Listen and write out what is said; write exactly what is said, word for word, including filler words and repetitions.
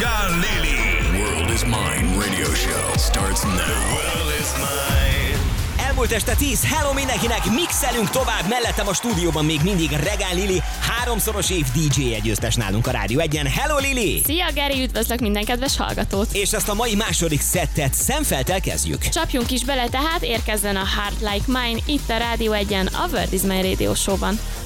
Regál Lili. World is Mine radio show starts now. World is mine. Elmúlt este tíz, hello mindenkinek, mixelünk tovább, mellettem a stúdióban még mindig Regál Lili, háromszoros év dé dzsé győztes nálunk a Rádió egyen. Hello Lili! Szia Geri, üdvözlök minden kedves hallgatót! És ezt a mai második szettet szemfeltel kezdjük. Csapjunk is bele tehát, érkezzen a Heart Like Mine itt a Rádió egyen, a World is Mine Radio Show-ban.